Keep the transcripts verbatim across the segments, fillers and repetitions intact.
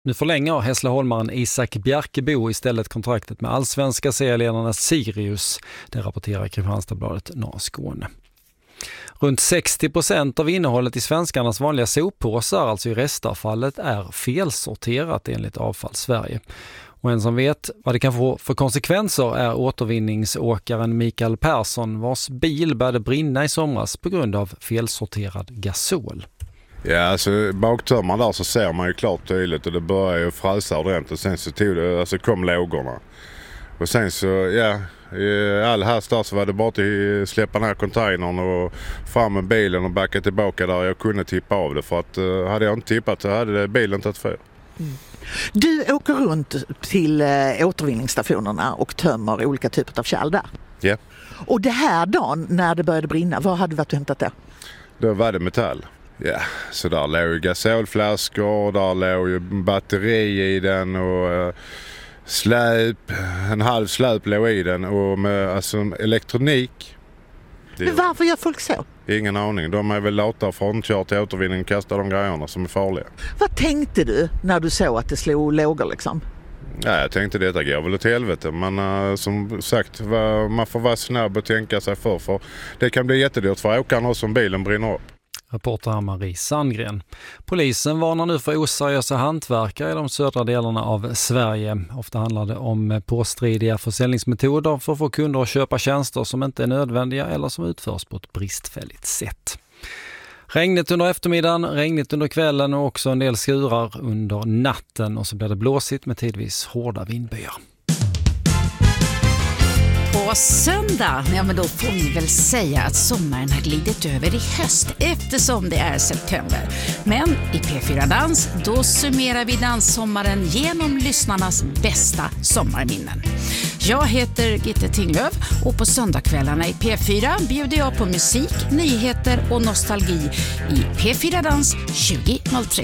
Nu förlänger Hässleholmaren Isak Bjerkebo istället kontraktet med allsvenska serieledarna Sirius. Det rapporterar Kristianstadsbladet Norra Skåne. Runt sextio procent av innehållet i svenskarnas vanliga soppåsar, alltså i restavfallet, är felsorterat enligt Avfall Sverige. Och en som vet vad det kan få för konsekvenser är återvinningsåkaren Mikael Persson, vars bil började brinna i somras på grund av felsorterad gasol. Ja, alltså baktömmar där så ser man ju klart tydligt och det börjar ju fräsa ordentligt och sen så tog det, alltså kom lågorna. Och sen så, ja, i all hast där så var det bara att släppa ner containern och fram med bilen och backa tillbaka där jag kunde tippa av det. För att uh, hade jag inte tippat så hade bilen tagit för. Mm. Du åker runt till uh, återvinningsstationerna och tömmer olika typer av kärl där. Ja. Yeah. Och det här dagen när det började brinna, vad hade du varit och hämtat då? Då var det metall. Ja, så där låg ju gasolflaskor, där låg ju batteri i den och uh, släp, en halv släp låg i den och med alltså, elektronik. Det Men varför gör folk så? Ingen aning, de är väl lata från kör till återvinning och kastar de grejerna som är farliga. Vad tänkte du när du såg att det slog lågor liksom? Ja, jag tänkte detta går väl åt helvete, men uh, som sagt man får vara snabb och tänka sig för, för det kan bli jättedyrt för åkarna som bilen brinner upp. Rapportar Marie Sandgren. Polisen varnar nu för oseriösa hantverkare i de södra delarna av Sverige. Ofta handlar det om påstridiga försäljningsmetoder för att få kunder att köpa tjänster som inte är nödvändiga eller som utförs på ett bristfälligt sätt. Regnigt under eftermiddagen, regnigt under kvällen och också en del skurar under natten, och så blir det blåsigt med tidvis hårda vindbyar. På söndag, ja men då får vi väl säga att sommaren har glidit över i höst eftersom det är september. Men i P fyra Dans, då summerar vi danssommaren genom lyssnarnas bästa sommarminnen. Jag heter Gitte Tinglöf och på söndagskvällarna i P fyra bjuder jag på musik, nyheter och nostalgi i P fyra Dans tjugo noll tre.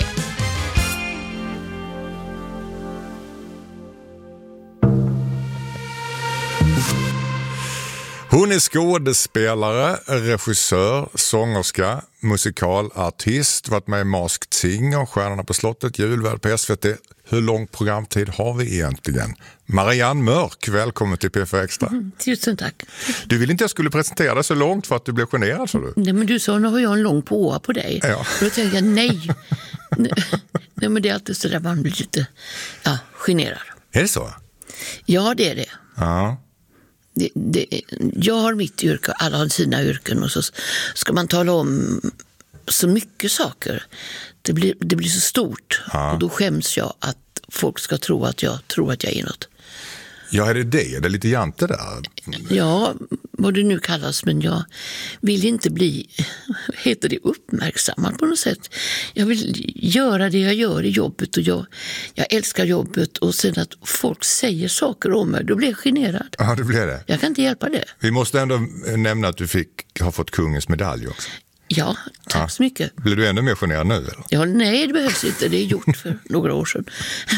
Hon är skådespelare, regissör, sångerska, musikalartist, varit med i Masked Singer, Stjärnorna på slottet, julvärd på S V T. Hur lång programtid har vi egentligen? Marianne Mörk, välkommen till P fyra Extra. Mm, tusen tack. Du ville inte jag skulle presentera dig så långt för att du blev generad, så du? Nej, men du sa, nu har jag en lång påa på dig. Ja. Och då tänkte jag, nej. Nej, men det är alltid så där man blir lite ja, generad. Är det så? Ja, det är det. Ja. Det, det, jag har mitt yrke, alla har sina yrken, och så ska man tala om så mycket saker. Det blir, det blir så stort, ja. Och då skäms jag att folk ska tro att jag tror att jag är något. Ja, är det det? Är det lite jante där? Ja, vad det nu kallas, men jag vill inte bli, heter det, uppmärksammad på något sätt. Jag vill göra det jag gör i jobbet och jag, jag älskar jobbet, och sen att folk säger saker om mig, då blir jag generad. Ja, det blir det. Jag kan inte hjälpa det. Vi måste ändå nämna att du fick, har fått kungens medalj också. Ja, tack ja. så mycket. Blir du ännu mer generad nu? Eller? Ja, nej, det behövs inte. Det är gjort för några år sedan.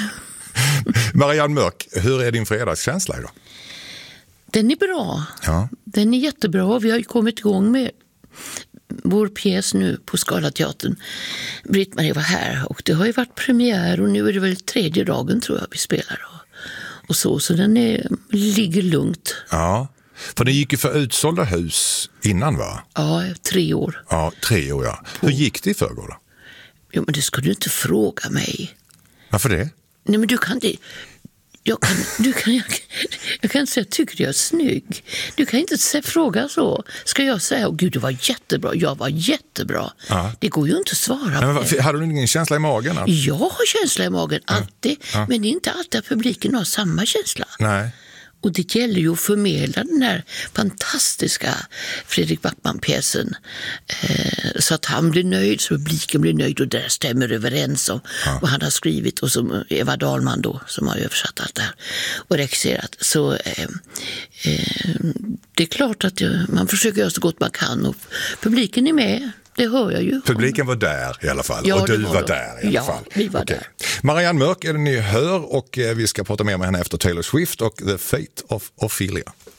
Marianne Mörk, hur är din fredagskänsla idag? Den är bra. Ja. Den är jättebra. Vi har ju kommit igång med vår pjäs nu på Scalateatern. Britt-Marie var här och det har ju varit premiär, och nu är det väl tredje dagen tror jag vi spelar. Och, och så, så den är, ligger lugnt. Ja, för den gick ju för utsålda hus innan, va? Ja, tre år. Ja, tre år, ja. På... Hur gick det i förrgår då? Jo, men det ska du inte fråga mig. Varför det? Nej, men du kan inte... Jag kan, du kan, jag, jag kan inte säga, tycker jag är snygg. Du kan inte säga, fråga så. Ska jag säga, åh gud, du var jättebra. Jag var jättebra. Ja. Det går ju inte att svara. Men, men, hade du ingen känsla i magen? Alltså? Jag har känsla i magen, alltid. Ja. Men det är inte alltid att publiken har samma känsla. Nej. Och det gäller ju att förmedla den här fantastiska Fredrik Backman-pjäsen eh, så att han blir nöjd, så publiken blir nöjd, och där stämmer överens om ja. vad han har skrivit, och som Eva Dahlman då, som har översatt allt det här och regisserat. Så eh, eh, det är klart att jag, man försöker göra så gott man kan, och publiken är med. Det hör jag ju. Publiken var där i alla fall, ja, och du var, var där i alla ja, fall. vi var okay. där. Marianne Mörk är det ni hör, och vi ska prata mer med henne efter Taylor Swift och The Fate of Ophelia.